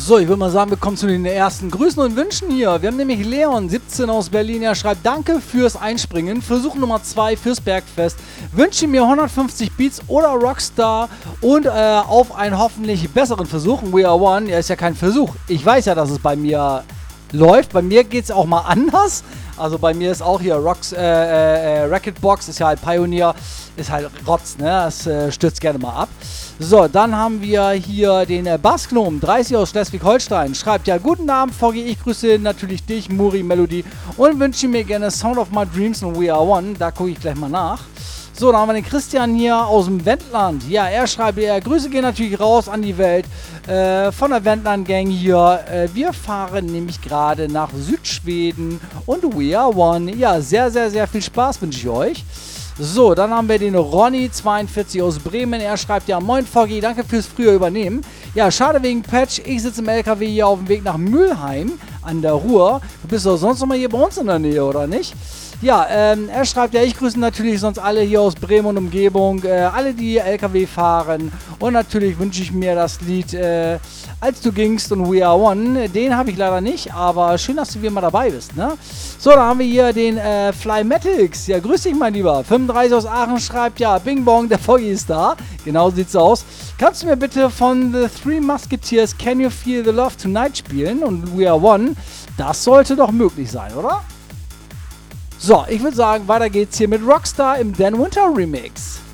So, ich würde mal sagen, wir kommen zu den ersten Grüßen und Wünschen hier. Wir haben nämlich Leon, 17 aus Berlin. Er schreibt, danke fürs Einspringen. Versuch Nummer 2 fürs Bergfest. Wünsche mir 150 Beats oder Rockstar und auf einen hoffentlich besseren Versuch. We Are One. Ja, ist ja kein Versuch. Ich weiß ja, dass es bei mir läuft. Bei mir geht es auch mal anders. Also bei mir ist auch hier Racketbox, ist ja halt Pioneer, ist halt Rotz, ne? Das stürzt gerne mal ab. So, dann haben wir hier den Bassgnom, 30 aus Schleswig-Holstein, schreibt ja, guten Abend, Foggy, ich grüße natürlich dich, Muri Melody und wünsche mir gerne Sound of My Dreams und We Are One, da gucke ich gleich mal nach. So, dann haben wir den Christian hier aus dem Wendland. Ja, er schreibt, Grüße gehen natürlich raus an die Welt von der Wendland-Gang hier. Wir fahren nämlich gerade nach Südschweden und We Are One. Ja, sehr, sehr, sehr viel Spaß wünsche ich euch. So, dann haben wir den Ronny, 42 aus Bremen. Er schreibt, ja, moin Foggy, danke fürs frühe Übernehmen. Ja, schade wegen Patch. Ich sitze im LKW hier auf dem Weg nach Mülheim an der Ruhr. Du bist doch sonst noch mal hier bei uns in der Nähe, oder nicht? Ja, er schreibt, ja, ich grüße natürlich sonst alle hier aus Bremen und Umgebung, alle, die LKW fahren. Und natürlich wünsche ich mir das Lied Als du gingst und We Are One. Den habe ich leider nicht, aber schön, dass du wieder mal dabei bist, ne? So, da haben wir hier den Flymatics. Ja, grüß dich, mein Lieber. 35 aus Aachen schreibt, ja, Bing Bong, der Foggy ist da. Genau sieht's aus. Kannst du mir bitte von The Three Musketeers Can You Feel the Love Tonight spielen und We Are One? Das sollte doch möglich sein, oder? So, ich würde sagen, weiter geht's hier mit Rockstar im Dan Winter Remix.